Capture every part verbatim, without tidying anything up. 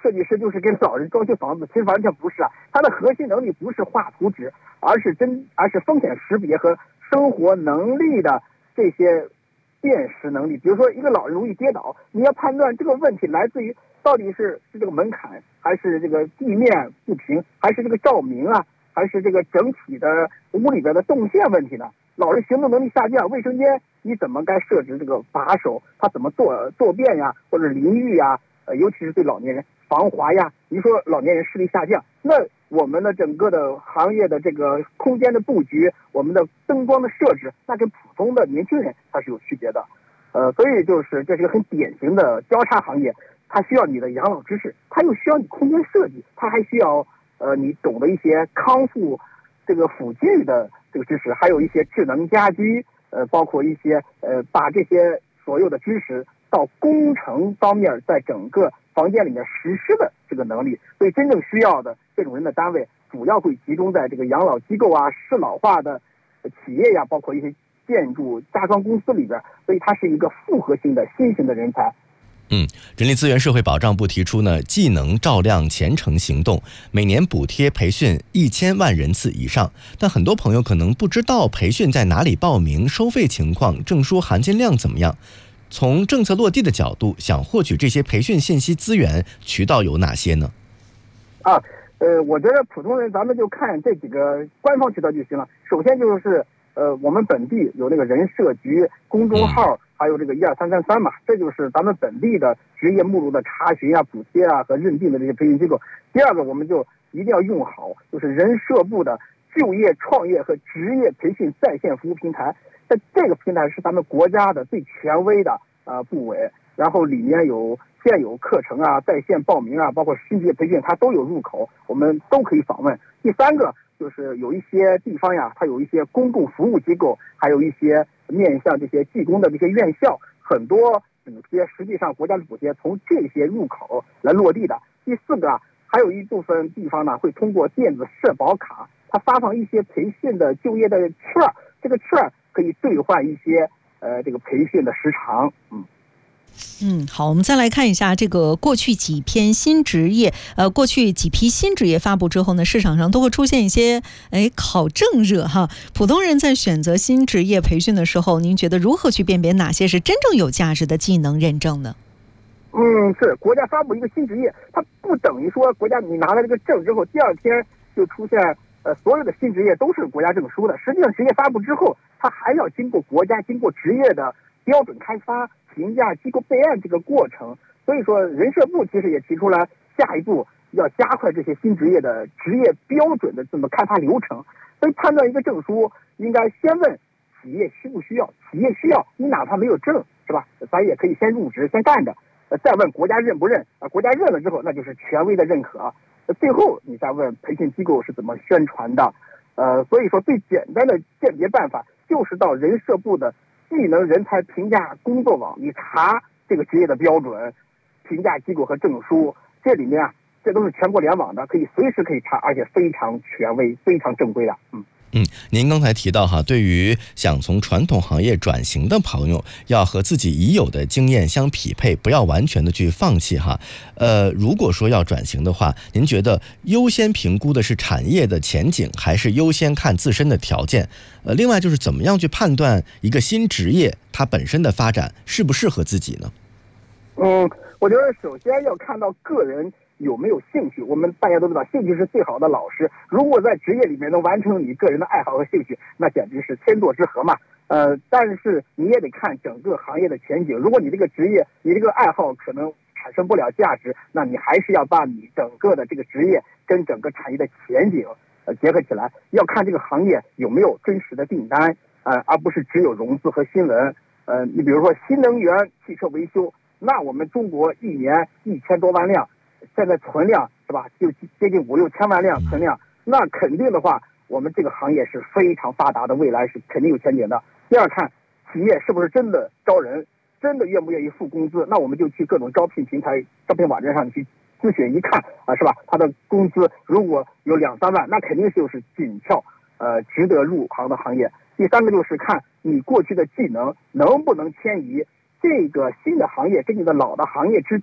设计师就是给老人装修房子，其实完全不是啊。他的核心能力不是画图纸，而是真而是风险识别和生活能力的这些辨识能力。比如说，一个老人容易跌倒，你要判断这个问题来自于到底是是这个门槛，还是这个地面不平，还是这个照明啊，还是这个整体的屋里边的动线问题呢？老人行动能力下降，卫生间你怎么该设置这个把手？他怎么坐坐便呀，或者淋浴呀？呃，尤其是对老年人防滑呀。你说老年人视力下降，那我们的整个的行业的这个空间的布局，我们的灯光的设置，那跟普通的年轻人它是有区别的。呃，所以就是这是一个很典型的交叉行业，它需要你的养老知识，它又需要你空间设计，它还需要呃你懂得一些康复这个辅具的这个知识，还有一些智能家居，呃，包括一些呃把这些所有的知识到工程方面，在整个房间里面实施的这个能力。所以真正需要的这种人的单位，主要会集中在这个养老机构啊、适老化的企业呀，包括一些建筑家装公司里边，所以它是一个复合性的新型的人才。 嗯，人力资源社会保障部提出呢，技能照亮前程行动，每年补贴培训一千万人次以上。但很多朋友可能不知道培训在哪里报名、收费情况、证书含金量怎么样。从政策落地的角度，想获取这些培训信息资源，渠道有哪些呢？ 啊，呃，我觉得普通人咱们就看这几个官方渠道就行了。首先就是呃，我们本地有那个人社局公众号。嗯还有这个一二三三三嘛，这就是咱们本地的职业目录的查询啊、补贴啊和认定的这些培训机构。第二个，我们就一定要用好，就是人社部的就业创业和职业培训在线服务平台。在这个平台是咱们国家的最权威的呃部委，然后里面有现有课程啊、在线报名啊，包括新职业培训，它都有入口，我们都可以访问。第三个就是有一些地方呀，它有一些公共服务机构，还有一些面向这些技工的这些院校，很多补贴实际上国家的补贴从这些入口来落地的。第四个，还有一部分地方呢会通过电子社保卡，它发放一些培训的就业的券，这个券可以兑换一些呃这个培训的时长。嗯。 嗯，好，我们再来看一下这个过去几篇新职业，呃，过去几批新职业发布之后呢，市场上都会出现一些哎考证热哈。普通人在选择新职业培训的时候，您觉得如何去辨别哪些是真正有价值的技能认证呢？ 嗯，是国家发布一个新职业，它不等于说国家你拿了这个证之后，第二天就出现呃所有的新职业都是国家证书的。实际上，职业发布之后，它还要经过国家经过职业的标准开发、评价、机构备案这个过程。所以说，人社部其实也提出来，下一步要加快这些新职业的职业标准的这么开发流程。所以判断一个证书，应该先问企业需不需要，企业需要，你哪怕没有证，是吧？咱也可以先入职，先干着。呃，再问国家认不认啊？国家认了之后，那就是权威的认可。呃，最后你再问培训机构是怎么宣传的。呃，所以说最简单的鉴别办法就是到人社部的技能人才评价工作网，你查这个职业的标准、评价机构和证书，这里面啊，这都是全国联网的，可以随时可以查，而且非常权威、非常正规的。嗯。 嗯，您刚才提到哈，对于想从传统行业转型的朋友，要和自己已有的经验相匹配，不要完全的去放弃哈。呃，如果说要转型的话，您觉得优先评估的是产业的前景，还是优先看自身的条件？呃，另外就是怎么样去判断一个新职业它本身的发展适不适合自己呢？ 嗯，我觉得首先要看到个人有没有兴趣。我们大家都知道，兴趣是最好的老师。如果在职业里面能完成你个人的爱好和兴趣，那简直是天作之合嘛。呃，但是你也得看整个行业的前景。如果你这个职业，你这个爱好可能产生不了价值，那你还是要把你整个的这个职业跟整个产业的前景呃结合起来，要看这个行业有没有真实的订单，呃，而不是只有融资和新闻。呃，你比如说新能源汽车维修，那我们中国一年一千多万辆，现在存量是吧，就接近五六千万辆存量，那肯定的话，我们这个行业是非常发达的，未来是肯定有前景的。第二，看企业是不是真的招人，真的愿不愿意付工资，那我们就去各种招聘平台、招聘网站上去咨询一看啊，是吧？他的工资如果有两三万，那肯定就是紧俏，呃，值得入行的行业。第三个就是看你过去的技能能不能迁移，这个新的行业跟你的老的行业之间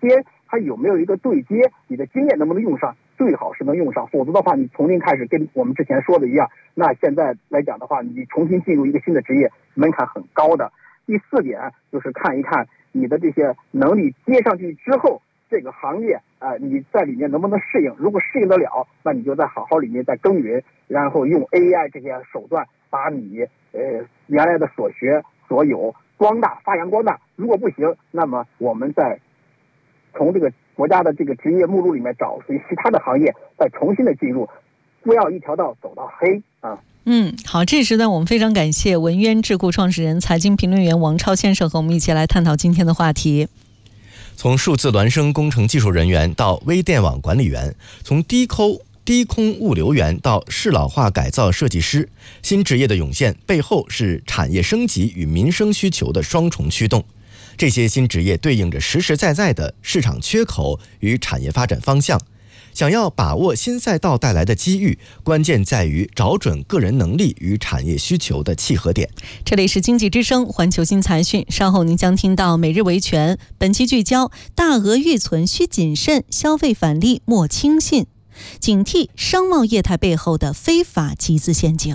它有没有一个对接，你的经验能不能用上？最好是能用上，否则的话，你从零开始，跟我们之前说的一样，那现在来讲的话，你重新进入一个新的职业，门槛很高的。第四点就是看一看你的这些能力接上去之后，这个行业啊、呃，你在里面能不能适应？如果适应得了，那你就在好好里面再耕耘，然后用 A I 这些手段把你呃原来的所学所有光大发扬光大。如果不行，那么我们再从这个国家的这个职业目录里面找属于其他的行业，再重新的进入，不要一条道走到黑啊。 嗯，好，这时呢，我们非常感谢文渊智库创始人、财经评论员王超先生和我们一起来探讨今天的话题。 从数字孪生工程技术人员到微电网管理员，从低空低空物流员到适老化改造设计师，新职业的涌现背后是产业升级与民生需求的双重驱动。这些新职业对应着实实在在的市场缺口与产业发展方向。想要把握新赛道带来的机遇，关键在于找准个人能力与产业需求的契合点。 这里是经济之声环球新财讯，稍后您将听到每日维权，本期聚焦大额预存需谨慎，消费返利莫轻信，警惕商贸业态背后的非法集资陷阱。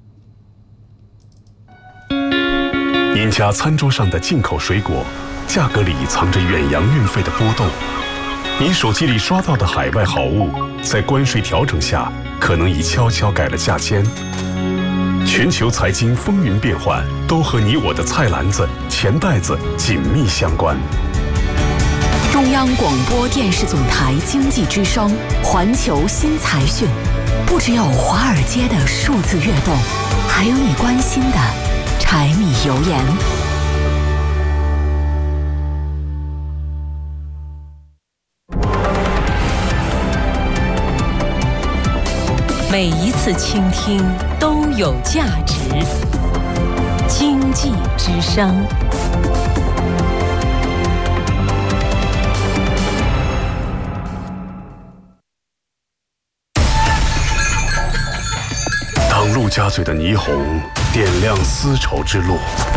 您家餐桌上的进口水果，价格里藏着远洋运费的波动。您手机里刷到的海外好物，在关税调整下，可能已悄悄改了价签。全球财经风云变幻，都和你我的菜篮子、钱袋子紧密相关。 中央广播电视总台经济之声，环球新财讯，不只有华尔街的数字跃动，还有你关心的柴米油盐。 每一次倾听都有价值。经济之声。 当陆家嘴的霓虹点亮丝绸之路，